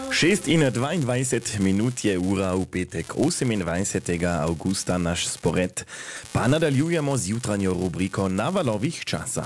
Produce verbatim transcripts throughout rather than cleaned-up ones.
šest in dvaindvajset minut je ura v petek osemindvajsetega augusta naš spored. Pa nadaljujemo z jutranjo rubriko Navalovih časa.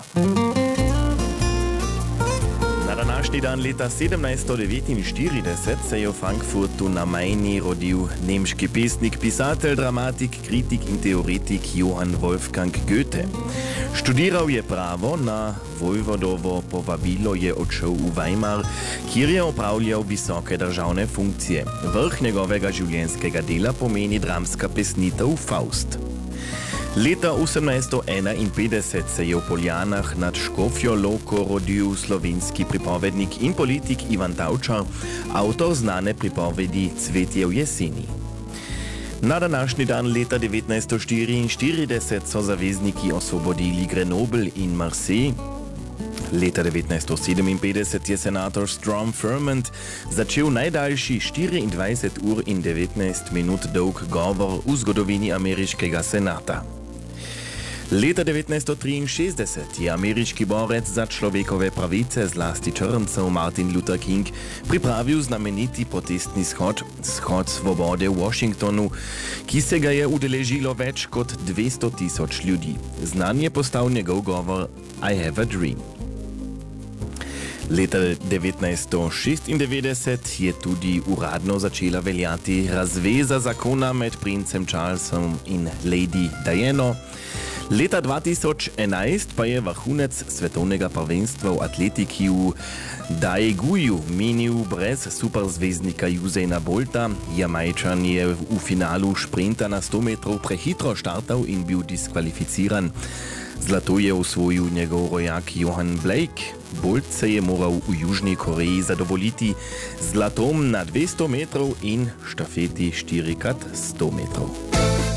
Na današnji dan leta sedemnajststo devetinštirideset se je v Frankfurtu na Majni rodil nemški pesnik, pisatelj, dramatik, kritik in teoretik Johann Wolfgang Goethe. Študiral je pravo, na vojvodovo povabilo je odšel v Weimar, kjer je opravljal visoke državne funkcije. Vrh njegovega življenjskega dela pomeni dramska pesnitev Faust. Leta osemnajststo enainpetdeset se je v Poljanah nad Škofjo Loko rodil slovenski pripovednik in politik Ivan Tavčar, avtor znane pripovedi Cvetje v jeseni. Na današnji dan leta devetnajststo štiriinštirideset so zavezniki osvobodili Grenoble in Marseille. Leta devetnajststo sedeminpetdeset je senator Strom Thurmond začel najdaljši štiriindvajset ur in devetnajst minut dolg govor v zgodovini ameriškega senata. Leta devetnajststo triinšestdeset je ameriški borec za človekove pravice, zlasti črncev, Martin Luther King pripravil znameniti protestni shod, shod svobode v Washingtonu, ki se ga je udeležilo več kot dvesto tisoč ljudi. Znan je postal njegov govor I have a dream. Leta devetnajststo šestindevetdeset je tudi uradno začela veljati razveza zakona med princem Charlesom in Lady Diano. Leta dva tisoč enajst pa je vrhunec svetovnega prvenstva v atletiki v Daeguju minil brez superzvezdnika Usaina Bolta. Jamajčan je v finalu šprinta na sto metrov prehitro štartal in bil diskvalificiran. Zlato je osvojil njegov rojak Johan Blake. Bolt se je moral v Južni Koreji zadovoljiti z zlatom na dvesto metrov in štafeti štiri krat sto metrov.